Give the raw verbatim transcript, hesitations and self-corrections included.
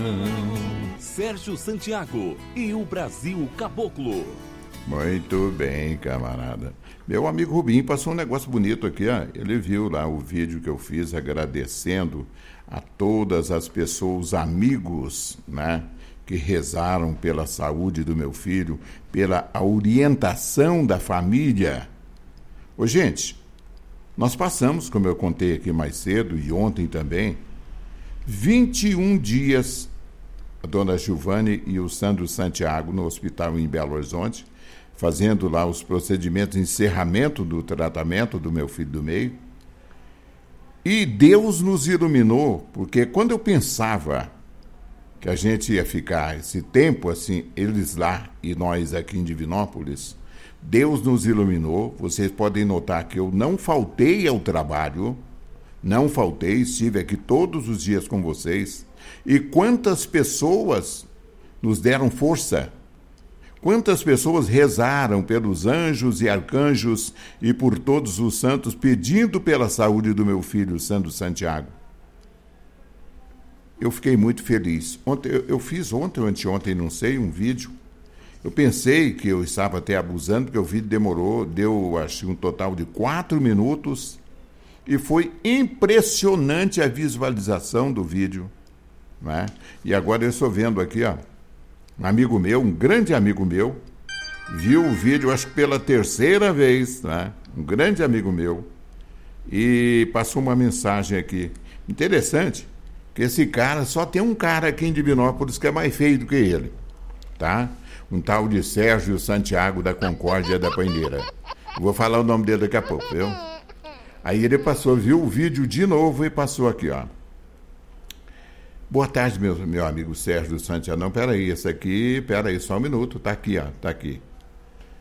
Sérgio Santiago e o Brasil Caboclo. Muito bem, camarada. Meu amigo Rubinho passou um negócio bonito aqui, ó. Ele viu lá o vídeo que eu fiz agradecendo a todas as pessoas, amigos, né, que rezaram pela saúde do meu filho, pela orientação da família. Ô, gente, nós passamos, como eu contei aqui mais cedo e ontem também, vinte e um dias, a dona Giovane e o Sandro Santiago no hospital em Belo Horizonte, fazendo lá os procedimentos de encerramento do tratamento do meu filho do meio. E Deus nos iluminou, porque quando eu pensava que a gente ia ficar esse tempo assim, eles lá e nós aqui em Divinópolis, Deus nos iluminou. Vocês podem notar que eu não faltei ao trabalho, não faltei, estive aqui todos os dias com vocês. E quantas pessoas nos deram força, quantas pessoas rezaram pelos anjos e arcanjos e por todos os santos, pedindo pela saúde do meu filho, Sandro Santiago. Eu fiquei muito feliz. Ontem, eu, eu fiz ontem ou anteontem, não sei, um vídeo. Eu pensei que eu estava até abusando, porque o vídeo demorou, deu, acho, um total de quatro minutos. E foi impressionante a visualização do vídeo, né? E agora eu estou vendo aqui, ó, um amigo meu, um grande amigo meu, viu o vídeo, acho que pela terceira vez, né? Um grande amigo meu, e passou uma mensagem aqui. Interessante, que esse cara, só tem um cara aqui em Divinópolis que é mais feio do que ele, tá? Um tal de Sérgio Santiago da Concórdia da Paindeira. Vou falar o nome dele daqui a pouco, viu? Aí ele passou, viu o vídeo de novo e passou aqui, ó. Boa tarde, meu, meu amigo Sérgio Santiago. Não, peraí, esse aqui, peraí, só um minuto, tá aqui, ó, tá aqui.